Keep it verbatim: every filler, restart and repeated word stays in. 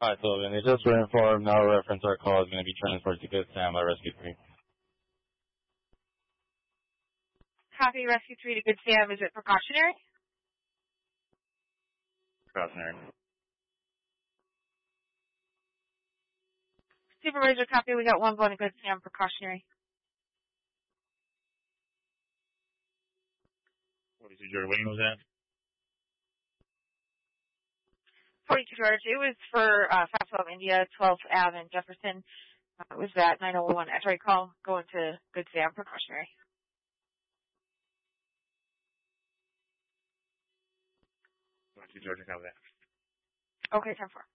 Hi, Sullivan. It's just for informed, now reference our call is going to be transferred to Good Sam by Rescue three. Copy, Rescue three to Good Sam. Is it precautionary? Precautionary. Supervisor, copy. We got one going to Good Sam, precautionary. forty-two George, what was that? forty-two George. It was for uh, five twelve India, twelfth Avenue in Jefferson. Uh, it was that nine oh one X-ray call going to Good Sam, precautionary. forty-two George, how that? Okay, ten four.